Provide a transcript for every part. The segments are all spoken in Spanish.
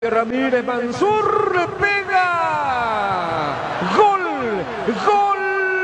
Ramírez, Mansur le pega. Gol, gol.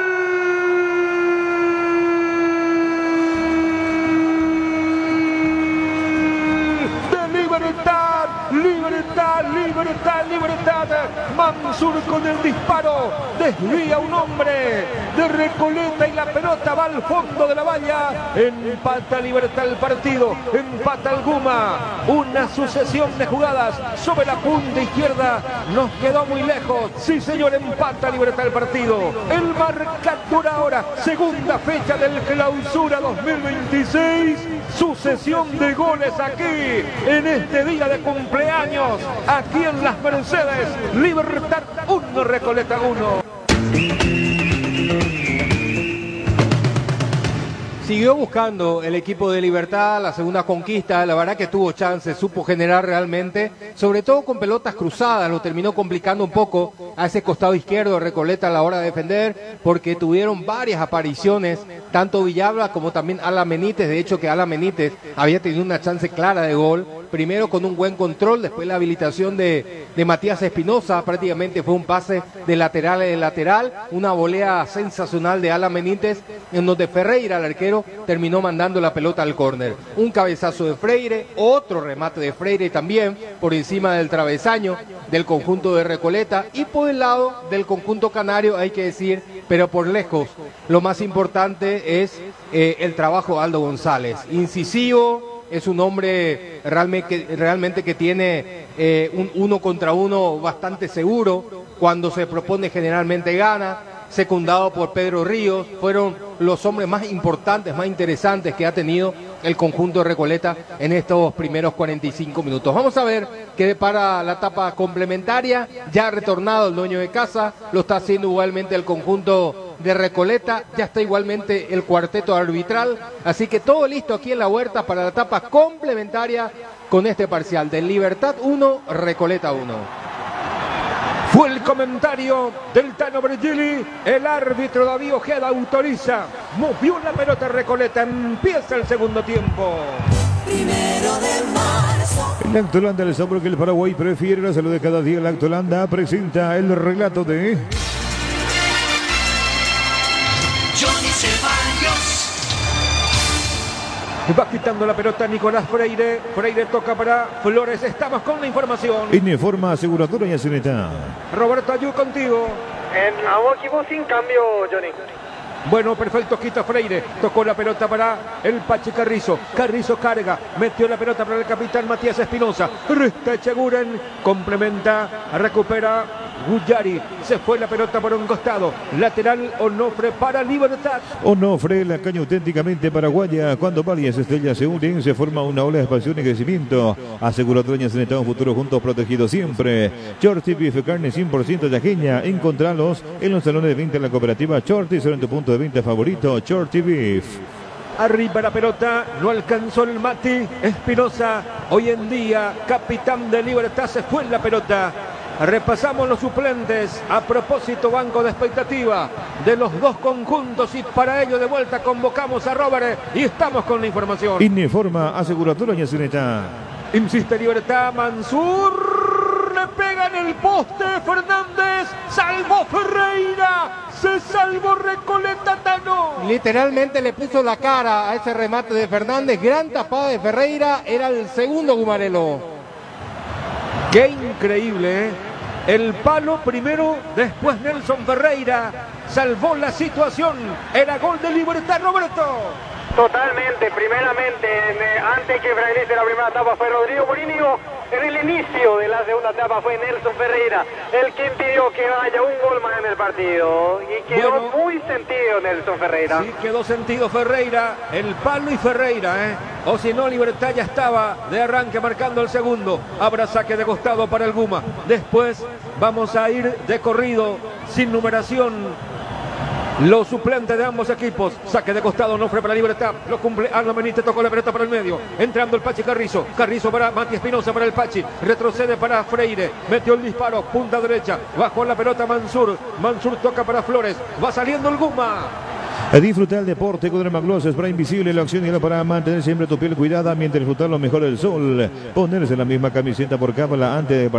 De Libertad, Libertad, Libertad, Libertad. Mansur con el disparo desvía un hombre de Recoleta y la pelota va al fondo de la valla. Empata Libertad el partido, empata el Guma. Una sucesión de jugadas sobre la punta izquierda nos quedó muy lejos. Sí, señor, empata Libertad el partido. El marcador ahora, segunda fecha del Clausura 2026. Sucesión de goles aquí en este día de cumpleaños, aquí en Las Mercedes. Libertad 1, Recoleta 1. Siguió buscando el equipo de Libertad la segunda conquista, la verdad que tuvo chance, supo generar realmente, sobre todo con pelotas cruzadas, lo terminó complicando un poco a ese costado izquierdo de Recoleta a la hora de defender, porque tuvieron varias apariciones, tanto Villalba como también Alan Benítez, de hecho que Alan Benítez había tenido una chance clara de gol, primero con un buen control, después la habilitación de Matías Espinosa, prácticamente fue un pase de lateral en lateral, una volea sensacional de Alan Benítez, en donde Ferreira, el arquero, terminó mandando la pelota al córner. Un cabezazo de Freire, otro remate de Freire también, por encima del travesaño del conjunto de Recoleta, y por el lado del conjunto canario, hay que decir, pero por lejos, lo más importante es el trabajo de Aldo González, incisivo. Es un hombre realmente que tiene un uno contra uno bastante seguro. Cuando se propone generalmente gana. Secundado por Pedro Ríos. Fueron los hombres más importantes, más interesantes que ha tenido el conjunto de Recoleta en estos primeros 45 minutos. Vamos a ver qué depara la etapa complementaria. Ya ha retornado el dueño de casa. Lo está haciendo igualmente el conjunto de Recoleta, ya está igualmente el cuarteto arbitral, así que todo listo aquí en la Huerta para la etapa complementaria con este parcial de Libertad 1, Recoleta 1. Fue el comentario del Tano Brigili, el árbitro David Ojeda autoriza, movió la pelota Recoleta, empieza el segundo tiempo. Primero de marzo. En Lactolanda, el sabor que el Paraguay prefiere, la salud de cada día. Lactolanda presenta el relato de Johnny Ceballos. Va quitando la pelota Nicolás Freire. Freire toca para Flores. Estamos con la información. Informa Aseguradora y Aceneta. Roberto Ayú contigo. En ambos equipos sin cambio, Johnny. Bueno, perfecto, quita Freire. Tocó la pelota para el Pachi Carrizo. Carrizo carga. Metió la pelota para el capitán Matías Espinosa. Resta Echeguren. Complementa. Recupera Guyari. Se fue la pelota por un costado. Lateral Onofre para Libertad. Onofre, la caña auténticamente paraguaya. Cuando varias estrellas se unen, se forma una ola de expansión y crecimiento. Aseguradora y Aceneta, un futuro juntos protegidos siempre. Shorty Beef, carne 100% yaqueña. Encontralos en los salones de venta de la cooperativa Shorty, será en tu punto de venta favorito, Shorty Beef. Arriba la pelota, no alcanzó el Mati Espinosa. Hoy en día, capitán de Libertad, se fue en la pelota. Repasamos los suplentes. A propósito, banco de expectativa de los dos conjuntos, y para ello de vuelta convocamos a Robert y estamos con la información. Informa Aseguradora y Aceneta. Insiste Libertad, Mansur le pega en el poste, Fernández, salvó Ferreira, se salvó Recoleta Tano. Literalmente le puso la cara a ese remate de Fernández, gran tapada de Ferreira, era el segundo Gumarelo. Qué increíble, ¿eh? El palo primero, después Nelson Ferreira salvó la situación. Era gol de Libertad, Roberto. Totalmente, primeramente, antes que finalice la primera etapa fue Rodrigo Morínigo. En el inicio de la segunda etapa fue Nelson Ferreira el que impidió que haya un gol más en el partido. Y quedó muy sentido Nelson Ferreira. Sí, quedó sentido Ferreira, el palo y Ferreira, ¿eh? O si no, Libertad ya estaba de arranque marcando el segundo. Habrá saque de costado para el Guma. Después vamos a ir de corrido, sin numeración. Los suplentes de ambos equipos. Saque de costado, Onofre para Libertad. Lo cumple Alan Benítez, tocó la pelota para el medio. Entrando el Pachi Carrizo. Carrizo para Mati Espinosa, para el Pachi. Retrocede para Freire. Metió el disparo, punta derecha. Bajó la pelota Mansur. Mansur toca para Flores. Va saliendo el Guma. Disfruta el deporte con Dermagloss, spray invisible, la acción y para mantener siempre tu piel cuidada mientras disfrutar lo mejor del sol. Ponerse la misma camiseta por cábala antes de